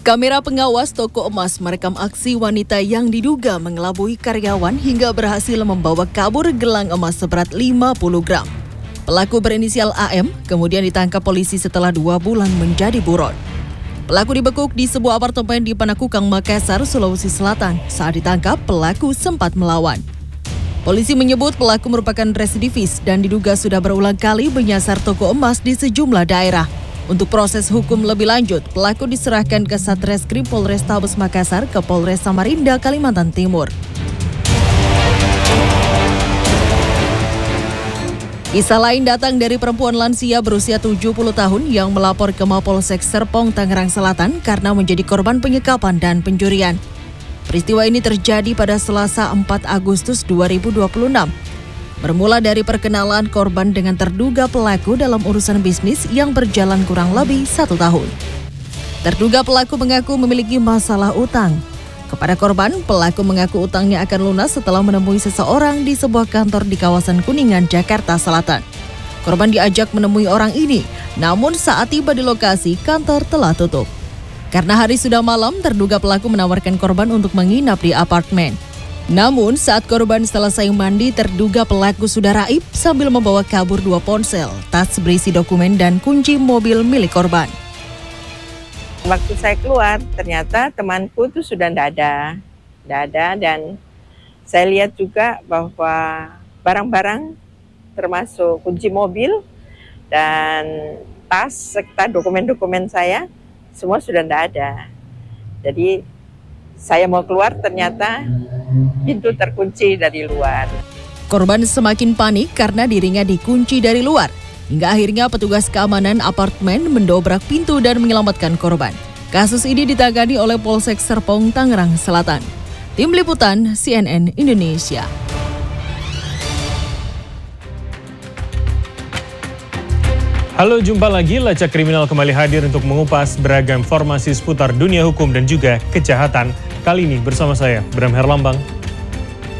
Kamera pengawas toko emas merekam aksi wanita yang diduga mengelabui karyawan hingga berhasil membawa kabur gelang emas seberat 50 gram. Pelaku berinisial AM kemudian ditangkap polisi setelah 2 bulan menjadi buron. Pelaku dibekuk di sebuah apartemen di Panakukang, Makassar, Sulawesi Selatan. Saat ditangkap, pelaku sempat melawan. Polisi menyebut pelaku merupakan residivis dan diduga sudah berulang kali menyasar toko emas di sejumlah daerah. Untuk proses hukum lebih lanjut, pelaku diserahkan ke Satreskrim Polrestabes Makassar ke Polres Samarinda, Kalimantan Timur. Kisah lain datang dari perempuan lansia berusia 70 tahun yang melapor ke Mapolsek Serpong, Tangerang Selatan karena menjadi korban penyekapan dan pencurian. Peristiwa ini terjadi pada Selasa 4 Agustus 2026. Bermula dari perkenalan korban dengan terduga pelaku dalam urusan bisnis yang berjalan kurang lebih 1 tahun. Terduga pelaku mengaku memiliki masalah utang. Kepada korban, pelaku mengaku utangnya akan lunas setelah menemui seseorang di sebuah kantor di kawasan Kuningan, Jakarta Selatan. Korban diajak menemui orang ini, namun saat tiba di lokasi, kantor telah tutup. Karena hari sudah malam, terduga pelaku menawarkan korban untuk menginap di apartemen. Namun saat korban selesai mandi, terduga pelaku sudah raib sambil membawa kabur 2 ponsel, tas berisi dokumen dan kunci mobil milik korban. Waktu saya keluar, ternyata temanku itu sudah tidak ada dan saya lihat juga bahwa barang-barang termasuk kunci mobil dan tas serta dokumen-dokumen saya semua sudah tidak ada. Jadi saya mau keluar, ternyata pintu terkunci dari luar. Korban semakin panik karena dirinya dikunci dari luar. Hingga akhirnya petugas keamanan apartemen mendobrak pintu dan menyelamatkan korban. Kasus ini ditangani oleh Polsek Serpong, Tangerang Selatan. Tim Liputan CNN Indonesia. Halo, jumpa lagi. Lacak Kriminal kembali hadir untuk mengupas beragam informasi seputar dunia hukum dan juga kejahatan. Kali ini bersama saya, Bram Herlambang.